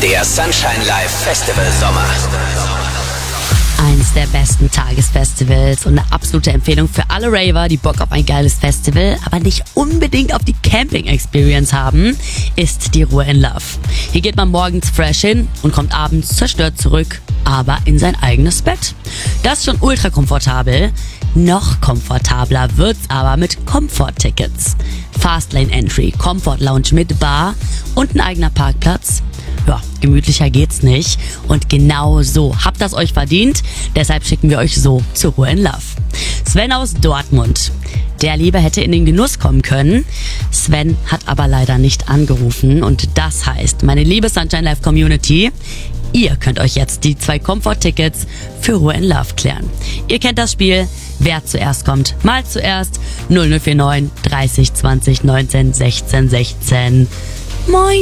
Der Sunshine Live Festival Sommer. Eins der besten Tagesfestivals und eine absolute Empfehlung für alle Raver, die Bock auf ein geiles Festival, aber nicht unbedingt auf die Camping-Experience haben, ist die Ruhe in Love. Hier geht man morgens fresh hin und kommt abends zerstört zurück, aber in sein eigenes Bett. Das ist schon ultra komfortabel. Noch komfortabler wird's aber mit Comfort-Tickets. Fastlane Entry, Comfort Lounge mit Bar und ein eigener Parkplatz. Ja, gemütlicher geht's nicht. Und genau so habt das euch verdient. Deshalb schicken wir euch so zur Ruhe in Love. Sven aus Dortmund. Der Liebe hätte in den Genuss kommen können. Sven hat aber leider nicht angerufen. Und das heißt, meine liebe Sunshine Live Community, ihr könnt euch jetzt die 2 Comfort-Tickets für Ruhe in Love klären. Ihr kennt das Spiel. Wer zuerst kommt, mal zuerst. 0049 30 20 19 16 16. Moin!